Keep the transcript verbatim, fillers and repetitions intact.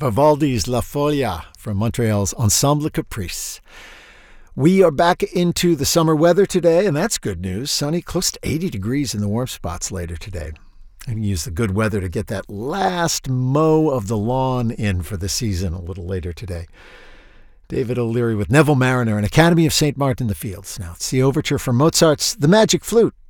Vivaldi's La Folia from Montreal's Ensemble Caprice. We are back into the summer weather today, and that's good news. Sunny, close to eighty degrees in the warm spots later today. I can use the good weather to get that last mow of the lawn in for the season a little later today. David O'Leary with Neville Marriner and Academy of Saint Martin in the Fields. Now it's the overture from Mozart's The Magic Flute